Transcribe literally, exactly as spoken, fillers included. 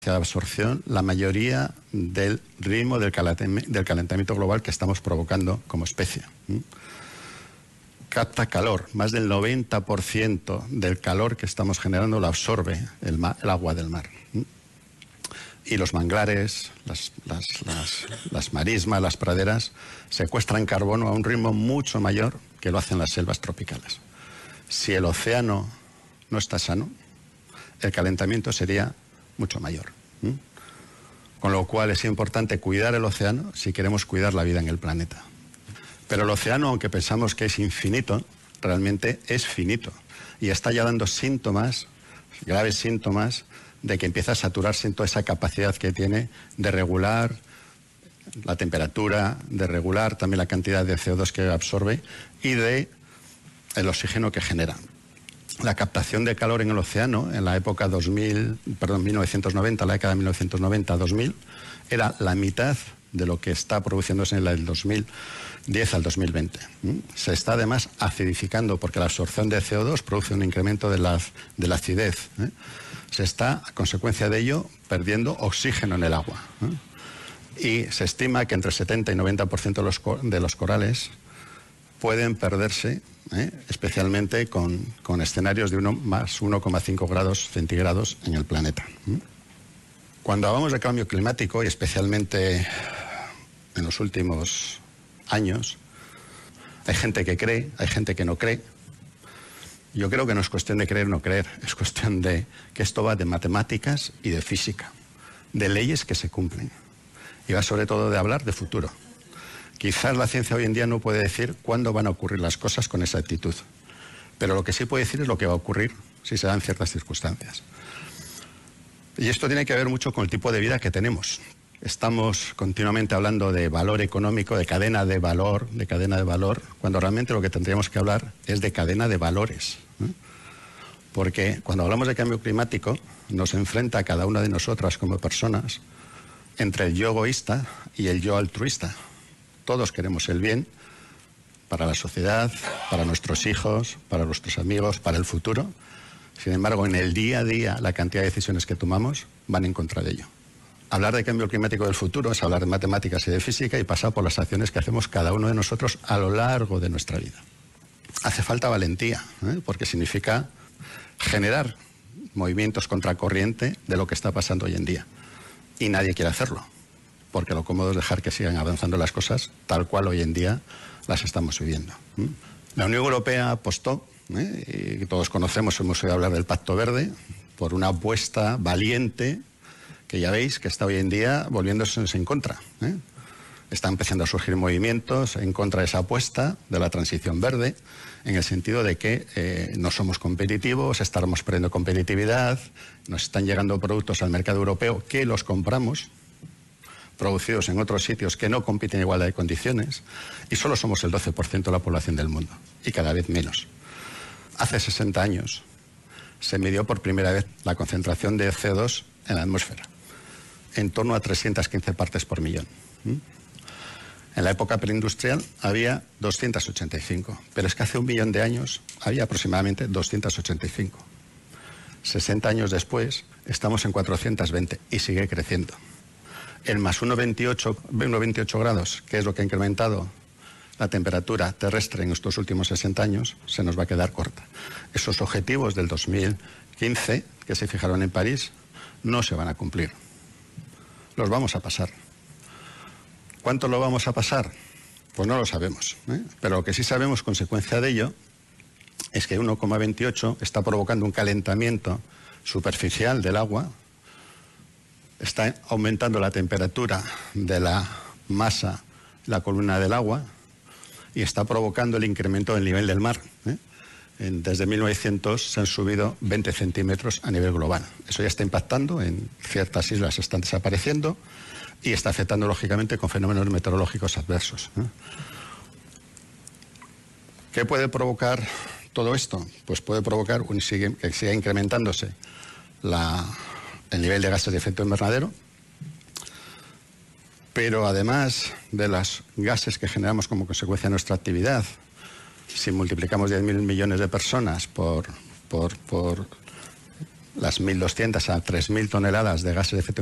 de absorción la mayoría del ritmo del calentamiento global que estamos provocando como especie. Capta calor, más del noventa por ciento del calor que estamos generando lo absorbe el, mar, el agua del mar. Y los manglares, las, las, las, las marismas, las praderas, secuestran carbono a un ritmo mucho mayor que lo hacen las selvas tropicales. Si el océano no está sano, el calentamiento sería mucho mayor. ¿Mm? Con lo cual es importante cuidar el océano si queremos cuidar la vida en el planeta. Pero el océano, aunque pensamos que es infinito, realmente es finito. Y está ya dando síntomas, graves síntomas, de que empieza a saturarse en toda esa capacidad que tiene de regular la temperatura, de regular también la cantidad de C O dos que absorbe y de el oxígeno que genera. La captación de calor en el océano en la época dos mil, perdón, mil novecientos noventa, la década de mil novecientos noventa a dos mil, era la mitad de lo que está produciéndose en el dos mil diez al dos mil veinte. Se está además acidificando porque la absorción de C O dos produce un incremento de la, de la acidez. ¿eh? Se está, a consecuencia de ello, perdiendo oxígeno en el agua. ¿eh? Y se estima que entre setenta y noventa por ciento de los, de los corales pueden perderse, ¿eh? especialmente con, con escenarios de uno más uno coma cinco grados centígrados en el planeta. ¿eh? Cuando hablamos de cambio climático, y especialmente en los últimos años, hay gente que cree, hay gente que no cree. Yo creo que no es cuestión de creer o no creer, es cuestión de que esto va de matemáticas y de física, de leyes que se cumplen. Y va sobre todo de hablar de futuro. Quizás la ciencia hoy en día no puede decir cuándo van a ocurrir las cosas con exactitud, pero lo que sí puede decir es lo que va a ocurrir si se dan ciertas circunstancias. Y esto tiene que ver mucho con el tipo de vida que tenemos. Estamos continuamente hablando de valor económico, de cadena de valor, de cadena de valor, cuando realmente lo que tendríamos que hablar es de cadena de valores. ¿eh? Porque cuando hablamos de cambio climático, nos enfrenta a cada una de nosotras como personas entre el yo egoísta y el yo altruista. Todos queremos el bien para la sociedad, para nuestros hijos, para nuestros amigos, para el futuro. Sin embargo, en el día a día, la cantidad de decisiones que tomamos van en contra de ello. Hablar de cambio climático del futuro es hablar de matemáticas y de física y pasar por las acciones que hacemos cada uno de nosotros a lo largo de nuestra vida. Hace falta valentía, ¿eh? porque significa generar movimientos contracorriente de lo que está pasando hoy en día. Y nadie quiere hacerlo, porque lo cómodo es dejar que sigan avanzando las cosas tal cual hoy en día las estamos viviendo. ¿eh? La Unión Europea apostó, ¿eh? y todos conocemos, hemos oído hablar del Pacto Verde, por una apuesta valiente que ya veis que está hoy en día volviéndose en contra. ¿eh? Están empezando a surgir movimientos en contra de esa apuesta de la transición verde, en el sentido de que eh, no somos competitivos, estamos perdiendo competitividad, nos están llegando productos al mercado europeo que los compramos, producidos en otros sitios que no compiten en igualdad de condiciones, y solo somos el doce por ciento de la población del mundo, y cada vez menos. Hace sesenta años se midió por primera vez la concentración de C O dos en la atmósfera, en torno a trescientas quince partes por millón. ¿Mm? En la época preindustrial había doscientas ochenta y cinco, pero es que hace un millón de años había aproximadamente doscientas ochenta y cinco. sesenta años después estamos en cuatrocientos veinte y sigue creciendo. El más uno coma veintiocho grados, que es lo que ha incrementado la temperatura terrestre en estos últimos sesenta años, se nos va a quedar corta. Esos objetivos del dos mil quince, que se fijaron en París, no se van a cumplir. Los vamos a pasar. ¿Cuánto lo vamos a pasar? Pues no lo sabemos, ¿eh? Pero lo que sí sabemos, consecuencia de ello, es que uno coma veintiocho está provocando un calentamiento superficial del agua, está aumentando la temperatura de la masa, la columna del agua, y está provocando el incremento del nivel del mar. ¿eh? Desde mil novecientos se han subido veinte centímetros a nivel global. Eso ya está impactando, en ciertas islas están desapareciendo y está afectando lógicamente con fenómenos meteorológicos adversos. ¿eh? ¿Qué puede provocar todo esto? Pues puede provocar un, que siga incrementándose la, el nivel de gases de efecto invernadero, pero además de los gases que generamos como consecuencia de nuestra actividad, si multiplicamos diez mil millones de personas por, por, por las mil doscientas a tres mil toneladas de gases de efecto